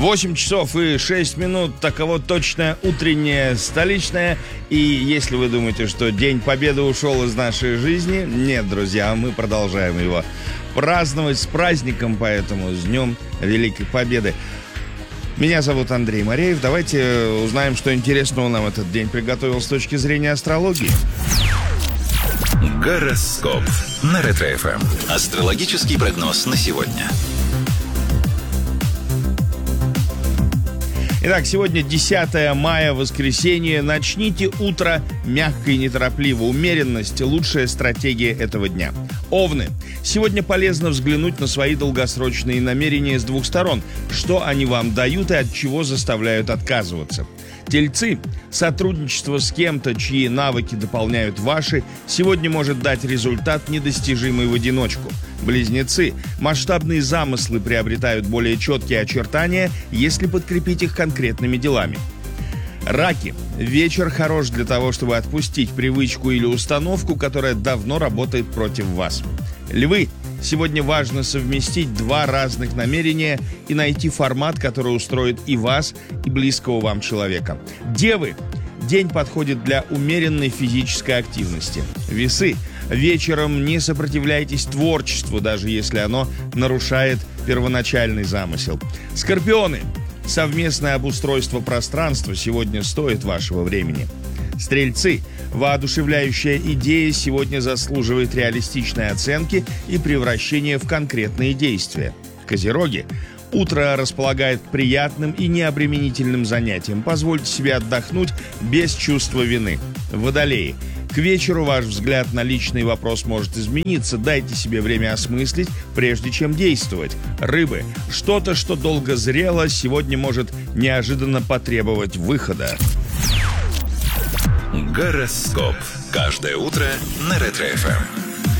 8 часов и 6 минут, таково точное утреннее столичное. И если вы думаете, что День Победы ушел из нашей жизни, нет, друзья, мы продолжаем его праздновать с праздником, поэтому с Днем Великой Победы. Меня зовут Андрей Мореев. Давайте узнаем, что интересного нам этот день приготовил с точки зрения астрологии. Гороскоп на Ретро-ФМ. Астрологический прогноз на сегодня. Итак, сегодня 10 мая, воскресенье. Начните утро мягко и неторопливо. Умеренность – лучшая стратегия этого дня. Овны. Сегодня полезно взглянуть на свои долгосрочные намерения с двух сторон. Что они вам дают и от чего заставляют отказываться. Тельцы. Сотрудничество с кем-то, чьи навыки дополняют ваши, сегодня может дать результат, недостижимый в одиночку. Близнецы. Масштабные замыслы приобретают более четкие очертания, если подкрепить их конкретными делами. Раки. Вечер хорош для того, чтобы отпустить привычку или установку, которая давно работает против вас. Львы. Сегодня важно совместить два разных намерения и найти формат, который устроит и вас, и близкого вам человека. Девы. День подходит для умеренной физической активности. Весы. Вечером не сопротивляйтесь творчеству, даже если оно нарушает первоначальный замысел. Скорпионы. Совместное обустройство пространства сегодня стоит вашего времени. Стрельцы. Воодушевляющая идея сегодня заслуживает реалистичной оценки и превращения в конкретные действия. Козероги. Утро располагает к приятным и необременительным занятиям. Позвольте себе отдохнуть без чувства вины. Водолеи. К вечеру ваш взгляд на личный вопрос может измениться. Дайте себе время осмыслить, прежде чем действовать. Рыбы. Что-то, что долго зрело, сегодня может неожиданно потребовать выхода. Гороскоп. Каждое утро на Ретро-ФМ.